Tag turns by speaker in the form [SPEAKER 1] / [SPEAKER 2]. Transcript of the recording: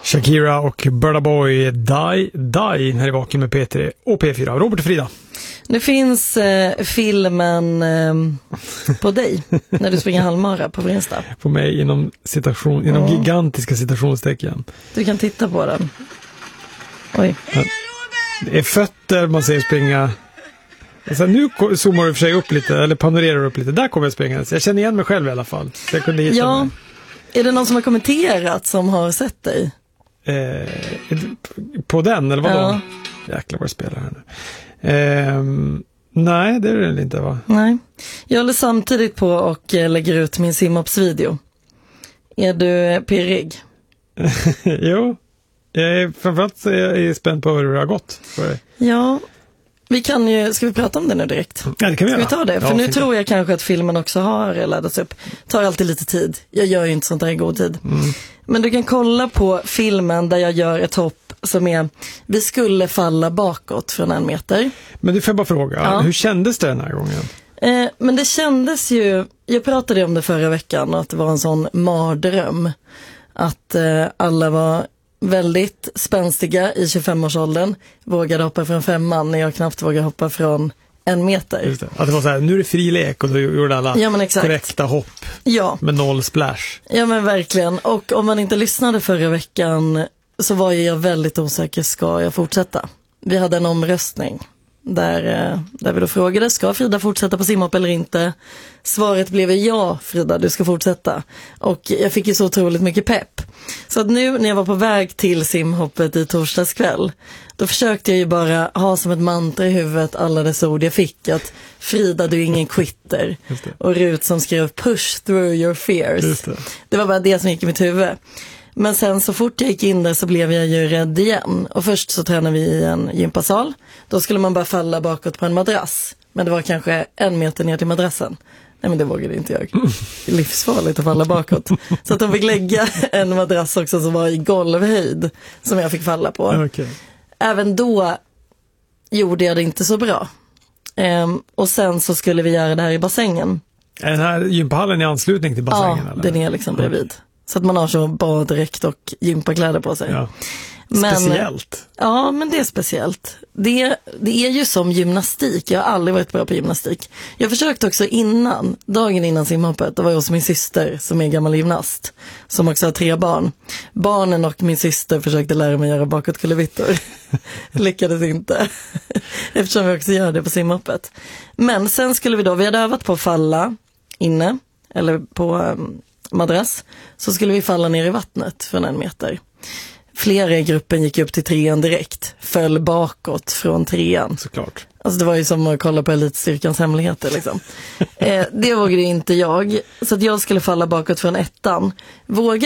[SPEAKER 1] Shakira och Burna Boy, Die här i Vaken med P3 och P4. Robert och Frida.
[SPEAKER 2] Det finns filmen på dig när du springer halvmara på Insta.
[SPEAKER 1] På mig inom gigantiska citationstecken.
[SPEAKER 2] Du kan titta på den. Oj.
[SPEAKER 1] Ja, det är fötter man ser springa. Alltså, nu zoomar du för sig upp lite, eller panorerar upp lite. Där kommer jag springa. Jag känner igen mig själv i alla fall. Så jag kunde hitta mig.
[SPEAKER 2] Är det någon som har kommenterat som har sett dig?
[SPEAKER 1] På den, eller vadå?
[SPEAKER 2] Ja.
[SPEAKER 1] Jäklar vad jag spelar här nu. Nej, det är det inte, va?
[SPEAKER 2] Nej. Jag håller samtidigt på och lägger ut min simhoppsvideo. Är du pirrig?
[SPEAKER 1] Jo. Framförallt är jag spänd på hur det har gått för dig.
[SPEAKER 2] Ja. Ska vi prata om det nu direkt?
[SPEAKER 1] Ja, det kan vi göra.
[SPEAKER 2] Ska vi ta det? För nu tror jag kanske att filmen också har laddats upp. Tar alltid lite tid. Jag gör ju inte sånt här i god tid. Men du kan kolla på filmen där jag gör ett hopp som är: vi skulle falla bakåt från 1 meter.
[SPEAKER 1] Men du får bara fråga, hur kändes det den här gången?
[SPEAKER 2] Men det kändes ju, jag pratade om det förra veckan, att det var en sån mardröm. Att alla var väldigt spänstiga i 25-årsåldern, vågade hoppa från 5 när jag knappt vågade hoppa från 1 meter.
[SPEAKER 1] Just det. Att det var så här, nu är det fri lek och då gjorde alla korrekta hopp med 0 splash.
[SPEAKER 2] Ja, men verkligen. Och om man inte lyssnade förra veckan så var jag väldigt osäker, ska jag fortsätta? Vi hade en omröstning där vi då frågade, ska Frida fortsätta på simhopp eller inte? Svaret blev ja, Frida, du ska fortsätta. Och jag fick ju så otroligt mycket pepp. Så att nu när jag var på väg till simhoppet i torsdags kväll, då försökte jag ju bara ha som ett mantra i huvudet alla dessa ord jag fick, att Frida, du är ingen quitter. Och Rut som skrev push through your fears. Det var bara det som gick i mitt huvud. Men sen så fort jag gick in där så blev jag ju rädd igen. Och först så tränade vi i en gympasal. Då skulle man bara falla bakåt på en madrass. Men det var kanske 1 meter ner till madrassen. Nej, men det vågade inte jag. Det är livsfarligt att falla bakåt. Så att de fick lägga en madrass också som var i golvhöjd som jag fick falla på.
[SPEAKER 1] Okay.
[SPEAKER 2] Även då gjorde jag det inte så bra. Och sen så skulle vi göra det här i bassängen.
[SPEAKER 1] Är den här gympahallen i anslutning till bassängen?
[SPEAKER 2] Ja,
[SPEAKER 1] eller?
[SPEAKER 2] den är liksom bredvid. Så att man har så baddräkt och gympakläder på sig.
[SPEAKER 1] Ja. Speciellt.
[SPEAKER 2] Ja, men det är speciellt. Det är ju som gymnastik. Jag har aldrig varit bra på gymnastik. Jag försökte också dagen innan simhoppet, då var jag hos min syster som är gammal gymnast, som också har 3 barn. Barnen och min syster försökte lära mig göra bakåtkullerbyttor. Lyckades inte. Eftersom vi också gör det på simhoppet. Men sen skulle vi hade övat på att falla inne, eller på madrass, så skulle vi falla ner i vattnet från 1 meter. Flera i gruppen gick upp till 3:an direkt. Föll bakåt från 3:an.
[SPEAKER 1] Såklart.
[SPEAKER 2] Alltså det var ju som att kolla på Elitstyrkans hemligheter liksom. Det vågade inte jag. Så att jag skulle falla bakåt från 1:an. Vågade